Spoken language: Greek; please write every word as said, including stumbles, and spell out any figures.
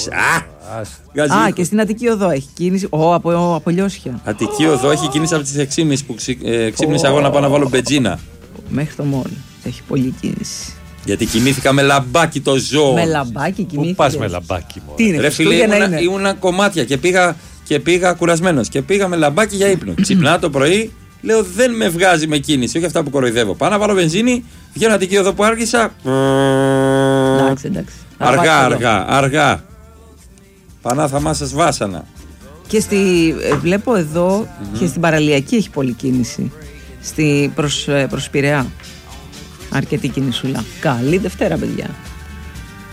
Α, και στην Αττική Οδό έχει κίνηση. Ω, από, από Λιώσια. Αττική Οδό έχει κίνηση από τις έξι και μισή που ε, ξύπνησα εγώ να πάω να βάλω μπετζίνα. Μέχρι το μόλ έχει πολλή κίνηση. Γιατί κοιμήθηκα με λαμπάκι το ζώο. Με λαμπάκι κοιμήθηκες? Πού πας με λαμπάκι μόνο? Τι είναι, ρε φίλε, ήμουνα, ήμουνα κομμάτια και πήγα, και πήγα κουρασμένος και πήγα με λαμπάκι για ύπνο. Ξυπνά το πρωί, λέω δεν με βγάζει με κίνηση, όχι αυτά που κοροϊδεύω. Πάω να βάλω βενζίνη, βγαίνω Αττική Οδό που άργησα. Εντάξει, εντάξει. Αργά, αργά, αργά. Πανάθαμά σας βάσανα. Και στη, βλέπω εδώ mm-hmm. και στην παραλιακή έχει πολλή κίνηση. Στη, προς, προς Πειραιά. Αρκετή κινησούλα. Καλή Δευτέρα, παιδιά.